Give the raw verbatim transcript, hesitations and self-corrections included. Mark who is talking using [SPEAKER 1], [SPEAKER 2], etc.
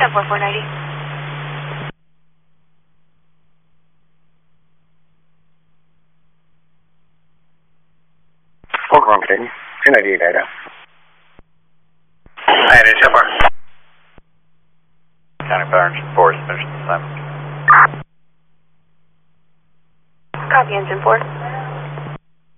[SPEAKER 1] four four ninety.
[SPEAKER 2] Foghorn Canyon, two ninety-eight data.
[SPEAKER 3] Hey, it's Shepard.
[SPEAKER 4] County Fire Engine four, finish the assignment.
[SPEAKER 1] Copy, Engine four.